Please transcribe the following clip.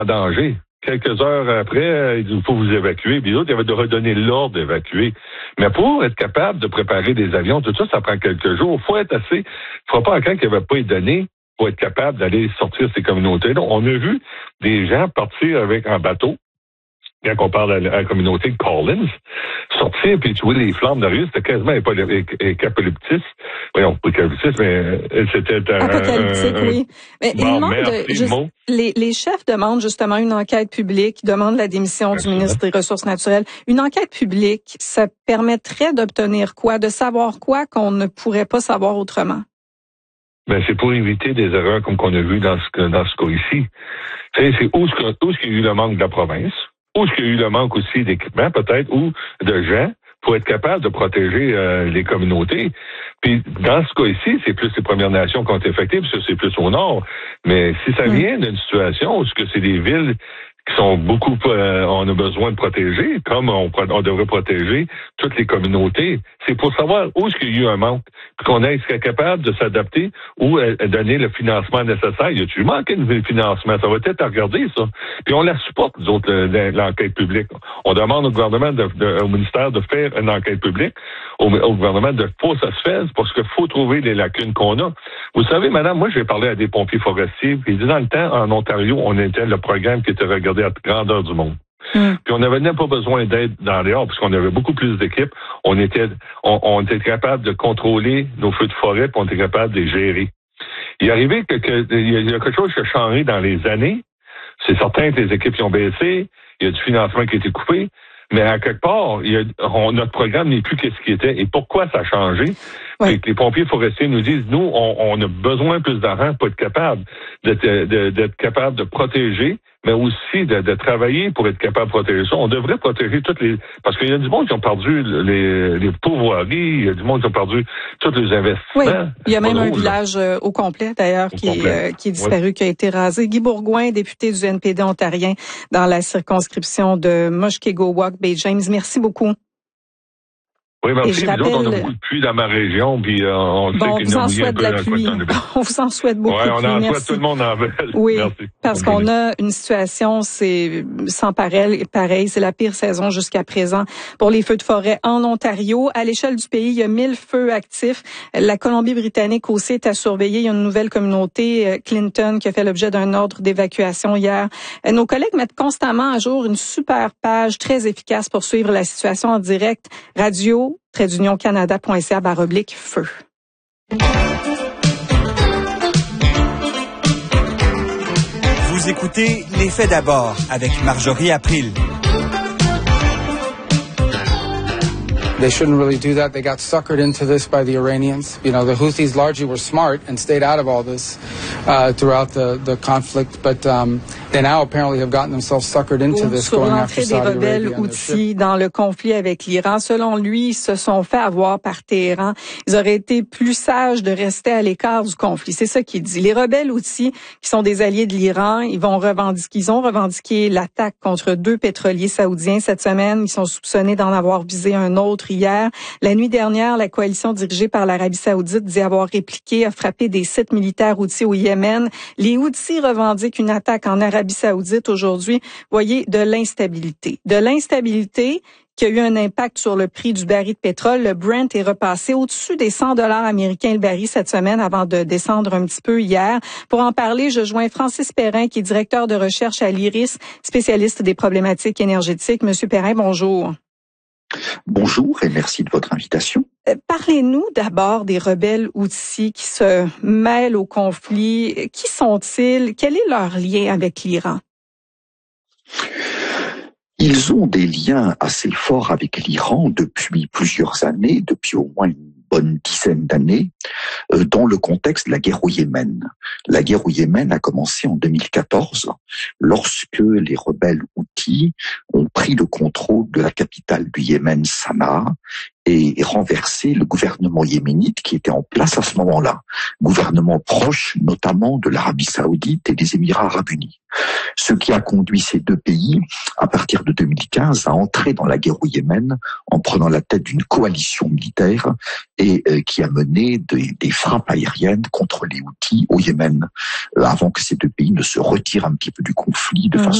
en danger. Quelques heures après, il faut vous évacuer. Puis les autres, ils avaient de redonner l'ordre d'évacuer. Mais pour être capable de préparer des avions, tout ça, ça prend quelques jours. Il faut être assez... Il ne faut pas un camp qui n'avait pas été donné pour être capable d'aller sortir ces communautés-là. On a vu des gens partir en bateau. Quand on parle à la communauté de Collins, sortir puis tu vois les flammes de rue, c'était quasiment apocalyptique. Voyons, pas apocalyptique, mais c'était apocalyptique, oui. Mais les chefs demandent justement une enquête publique, demandent la démission du ministre des Ressources naturelles. Une enquête publique, ça permettrait d'obtenir quoi? De savoir quoi qu'on ne pourrait pas savoir autrement? Ben, c'est pour éviter des erreurs comme qu'on a vu dans ce cas ici. C'est où est-ce qu'il y a eu le manque de la province? Où est-ce qu'il y a eu le manque aussi d'équipement, peut-être, ou de gens pour être capable de protéger les communautés. Puis, dans ce cas ici, c'est plus les Premières Nations qui ont été affectées, parce que c'est plus au nord. Mais si ça vient d'une situation où c'est des villes qui sont beaucoup, on a besoin de protéger, comme on devrait protéger toutes les communautés. C'est pour savoir où est-ce qu'il y a eu un manque, puis qu'on est capable de s'adapter ou donner le financement nécessaire. Y a-tu manqué de financement? Ça va être à regarder, ça. Puis on la supporte, nous autres, l'enquête publique. On demande au gouvernement, au ministère de faire une enquête publique, au gouvernement de faut ça se fasse, parce qu'il faut trouver les lacunes qu'on a. Vous savez, madame, moi, j'ai parlé à des pompiers forestiers, puis dans le temps, en Ontario, on était le programme qui était regardé à grandeur du monde. Puis on n'avait même pas besoin d'aide dans les hors, puisqu'on avait beaucoup plus d'équipes. On était capable de contrôler nos feux de forêt, puis on était capable de les gérer. Il est arrivé il y a quelque chose qui a changé dans les années. C'est certain que les équipes ont baissé, il y a du financement qui a été coupé, mais à quelque part, notre programme n'est plus qu'est-ce qu'il était. Et pourquoi ça a changé? C'est que les pompiers forestiers nous disent, nous, on a besoin plus d'argent pour être capable d'être capable de protéger, mais aussi de travailler pour être capable de protéger ça. On devrait protéger parce qu'il y a du monde qui ont perdu les pourvoiries, il y a du monde qui ont perdu tous les investissements. Oui, il y a même un village au complet, d'ailleurs, qui est disparu, qui a été rasé. Guy Bourgouin, député du NPD ontarien dans la circonscription de Mushkegowuk-Bay-James. Merci beaucoup. Oui, merci. Nous autres, on a beaucoup de pluie dans ma région, puis on sait qu'il y a souhaite de la pluie. On vous en souhaite beaucoup de pluie. On en souhaite, tout le monde en veut. Oui, merci. Parce qu'on a une situation, c'est sans pareil, c'est la pire saison jusqu'à présent pour les feux de forêt en Ontario. À l'échelle du pays, il y a 1000 feux actifs. La Colombie-Britannique aussi est à surveiller. Il y a une nouvelle communauté, Clinton, qui a fait l'objet d'un ordre d'évacuation hier. Nos collègues mettent constamment à jour une super page très efficace pour suivre la situation en direct. radio-canada.ca/feu. Vous écoutez Les Faits d'abord avec Marjorie April. They shouldn't really do that. They got suckered into this by the Iranians. You know, the Houthis largely were smart and stayed out of all this throughout the conflict, but they now apparently have gotten themselves suckered into this going after Saudi Arabia. Sur l'entrée des rebelles Houthis dans le conflit avec l'Iran, selon lui, ils se sont fait avoir par Téhéran. Ils auraient été plus sages de rester à l'écart du conflit. C'est ça qu'il dit. Les rebelles Houthis, qui sont des alliés de l'Iran, ils ont revendiqué l'attaque contre 2 pétroliers saoudiens cette semaine. Ils sont soupçonnés d'en avoir visé un autre hier. La nuit dernière, la coalition dirigée par l'Arabie saoudite dit avoir répliqué, a frappé des sites militaires Houthis au Yémen. Les Houthis revendiquent une attaque en Arabie saoudite aujourd'hui. Voyez, de l'instabilité. De l'instabilité qui a eu un impact sur le prix du baril de pétrole. Le Brent est repassé au-dessus des 100 $ américains le baril cette semaine avant de descendre un petit peu hier. Pour en parler, je joins Francis Perrin, qui est directeur de recherche à l'IRIS, spécialiste des problématiques énergétiques. Monsieur Perrin, bonjour. Bonjour et merci de votre invitation. Parlez-nous d'abord des rebelles Houthis qui se mêlent au conflit. Qui sont-ils? Quel est leur lien avec l'Iran? Ils ont des liens assez forts avec l'Iran depuis plusieurs années, depuis au moins une bonne dizaine d'années, dans le contexte de la guerre au Yémen. La guerre au Yémen a commencé en 2014, lorsque les rebelles Houthis ont pris le contrôle de la capitale du Yémen, Sanaa, et renverser le gouvernement yéménite qui était en place à ce moment-là, gouvernement proche notamment de l'Arabie saoudite et des Émirats arabes unis. Ce qui a conduit ces deux pays, à partir de 2015, à entrer dans la guerre au Yémen en prenant la tête d'une coalition militaire et qui a mené des frappes aériennes contre les Houthis au Yémen, avant que ces deux pays ne se retirent un petit peu du conflit de façon